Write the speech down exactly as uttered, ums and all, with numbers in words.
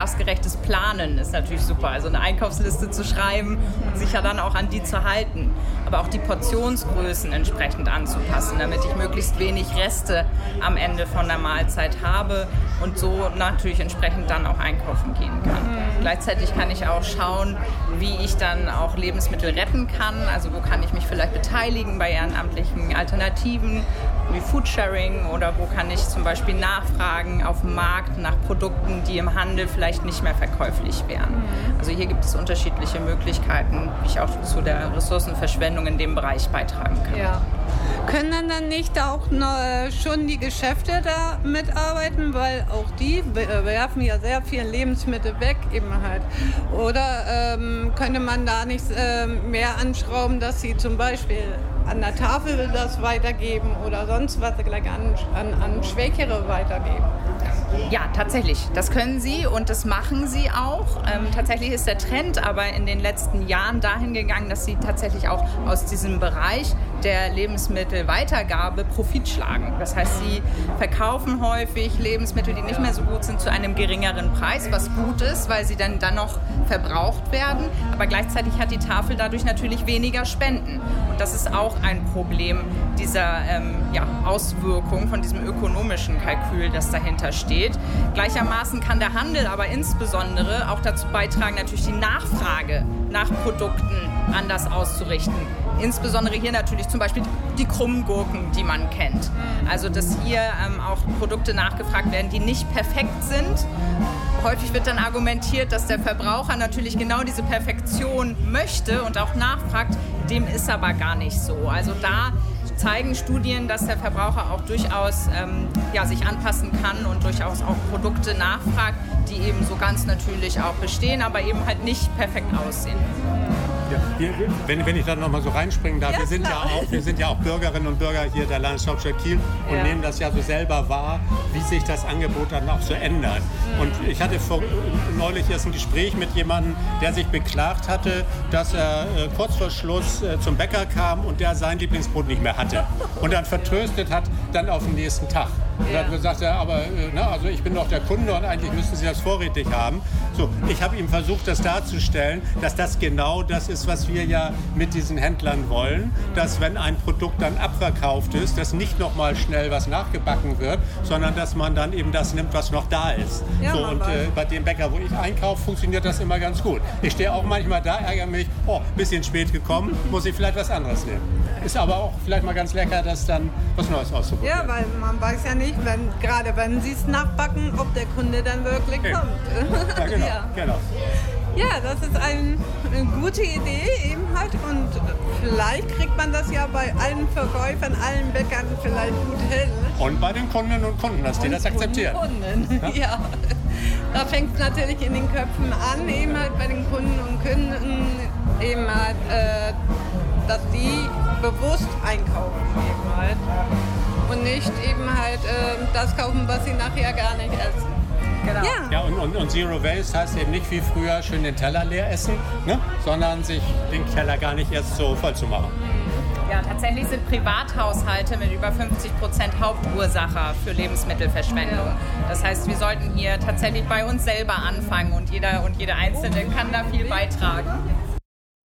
jahresgerechtes Planen ist natürlich super. Also eine Einkaufsliste zu schreiben und sich ja dann auch an die zu halten. Aber auch die Portionsgrößen entsprechend anzupassen, damit ich möglichst wenig Reste am Ende von der Mahlzeit habe und so natürlich entsprechend dann auch einkaufen gehen kann. Mhm. Gleichzeitig kann ich auch schauen, wie ich dann auch Lebensmittel retten kann. Also wo kann ich mich vielleicht beteiligen bei ehrenamtlichen Alternativen wie Foodsharing oder wo kann ich zum Beispiel nachfragen auf dem Markt nach Produkten, die im Handel vielleicht nicht mehr verkäuflich wären. Also hier gibt es unterschiedliche Möglichkeiten, wie ich auch zu der Ressourcenverschwendung in dem Bereich beitragen kann. Ja. Können dann nicht auch noch schon die Geschäfte da mitarbeiten, weil auch die werfen ja sehr viel Lebensmittel weg eben halt. Oder ähm, könnte man da nicht äh, mehr anschrauben, dass sie zum Beispiel an der Tafel das weitergeben oder sonst was gleich an, an, an Schwächere weitergeben? Ja, tatsächlich. Das können sie und das machen sie auch. Ähm, tatsächlich ist der Trend aber in den letzten Jahren dahin gegangen, dass sie tatsächlich auch aus diesem Bereich der Lebensmittelweitergabe Profit schlagen. Das heißt, sie verkaufen häufig Lebensmittel, die nicht mehr so gut sind, zu einem geringeren Preis, was gut ist, weil sie dann, dann noch verbraucht werden. Aber gleichzeitig hat die Tafel dadurch natürlich weniger Spenden. Und das ist auch ein Problem dieser ähm, ja, Auswirkung von diesem ökonomischen Kalkül, das dahinter steht. Gleichermaßen kann der Handel aber insbesondere auch dazu beitragen, natürlich die Nachfrage nach Produkten anders auszurichten. Insbesondere hier natürlich zum Beispiel die krummen Gurken, die man kennt. Also dass hier ähm, auch Produkte nachgefragt werden, die nicht perfekt sind. Häufig wird dann argumentiert, dass der Verbraucher natürlich genau diese Perfektion möchte und auch nachfragt. Dem ist aber gar nicht so. Also da zeigen Studien, dass der Verbraucher auch durchaus ähm, ja, sich anpassen kann und durchaus auch Produkte nachfragt, die eben so ganz natürlich auch bestehen, aber eben halt nicht perfekt aussehen. Ja, wir, wenn, wenn ich da noch mal so reinspringen darf, ja, wir, sind ja auch, wir sind ja auch Bürgerinnen und Bürger hier der Landeshauptstadt Kiel und ja. nehmen das ja so selber wahr, wie sich das Angebot dann auch so ändert. Mhm. Und ich hatte vor, neulich erst ein Gespräch mit jemandem, der sich beklagt hatte, dass er äh, kurz vor Schluss äh, zum Bäcker kam und der sein Lieblingsbrot nicht mehr hatte. Und dann vertröstet hat, dann auf den nächsten Tag. Und dann ja. sagt er, aber äh, na, also ich bin doch der Kunde und eigentlich müssten Sie das vorrätig haben. So, ich habe ihm versucht, das darzustellen, dass das genau das ist, was wir ja mit diesen Händlern wollen, dass wenn ein Produkt dann abverkauft ist, dass nicht noch mal schnell was nachgebacken wird, sondern dass man dann eben das nimmt, was noch da ist. Ja, so, und äh, bei dem Bäcker, wo ich einkaufe, funktioniert das immer ganz gut. Ich stehe auch manchmal da, ärgere mich, oh, bisschen spät gekommen, muss ich vielleicht was anderes nehmen. Ist aber auch vielleicht mal ganz lecker, das dann was Neues auszuprobieren. Ja, weil man weiß ja nicht, wenn, gerade wenn sie es nachbacken, ob der Kunde dann wirklich okay. kommt. Ja, genau. Ja. genau. Ja, das ist ein, eine gute Idee eben halt und vielleicht kriegt man das ja bei allen Verkäufern, allen Bäckern vielleicht gut hin. Und bei den Kundinnen und Kunden, dass und die das akzeptieren. Kunden. Ja. ja. Da fängt es natürlich in den Köpfen an, eben halt bei den Kunden und Kunden eben halt, äh, dass die bewusst einkaufen eben halt und nicht eben halt äh, das kaufen, was sie nachher gar nicht essen. Genau. Ja, ja und, und, und Zero Waste heißt eben nicht wie früher schön den Teller leer essen, ne? sondern sich den Teller gar nicht erst so voll zu machen. Ja, tatsächlich sind Privathaushalte mit über fünfzig Prozent Hauptursache für Lebensmittelverschwendung. Das heißt, wir sollten hier tatsächlich bei uns selber anfangen und jeder und jede Einzelne kann da viel beitragen.